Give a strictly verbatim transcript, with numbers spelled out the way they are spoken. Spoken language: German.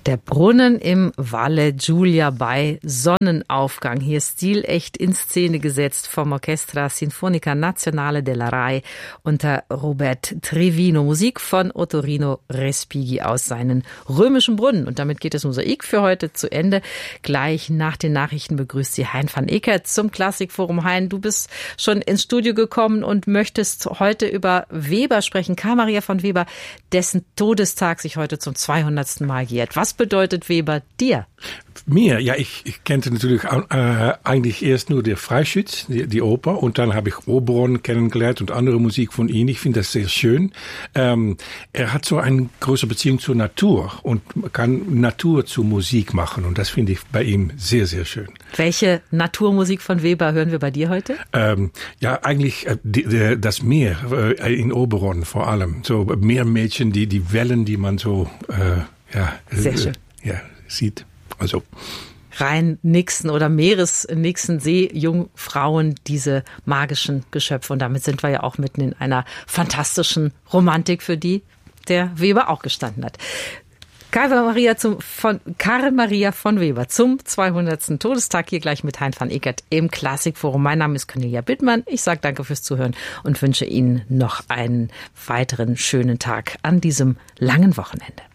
Der Brunnen im Valle Giulia bei Sonnenaufgang. Hier stilecht in Szene gesetzt vom Orchestra Sinfonica Nazionale della Rai unter Robert Trivino. Musik von Ottorino Respighi aus seinen römischen Brunnen. Und damit geht das Mosaik für heute zu Ende. Gleich nach den Nachrichten begrüßt Sie Hein van Eekert zum Klassikforum. Hein, du bist schon ins Studio gekommen und möchtest heute über Weber sprechen. Karl Maria von Weber, dessen Todestag sich heute zum zweihundertsten Mal jährt. Was bedeutet Weber dir? Mir? Ja, ich, ich kannte natürlich äh, eigentlich erst nur der Freischütz, die, die Oper, und dann habe ich Oberon kennengelernt und andere Musik von ihm. Ich finde das sehr schön. Ähm, er hat so eine große Beziehung zur Natur und kann Natur zu Musik machen, und das finde ich bei ihm sehr, sehr schön. Welche Naturmusik von Weber hören wir bei dir heute? Ähm, ja, eigentlich äh, die, die, das Meer äh, in Oberon vor allem. So Meermädchen, die, die Wellen, die man so äh, ja, sehr schön. Äh, ja, sieht. Also Rhein-Nixen oder Meeres-Nixen, Seejungfrauen, diese magischen Geschöpfe. Und damit sind wir ja auch mitten in einer fantastischen Romantik, für die der Weber auch gestanden hat. Karl Maria, zum, von, Karl Maria von Weber zum zweihundertsten Todestag, hier gleich mit Hein van Eekert im Klassikforum. Mein Name ist Cornelia Bittmann. Ich sage danke fürs Zuhören und wünsche Ihnen noch einen weiteren schönen Tag an diesem langen Wochenende.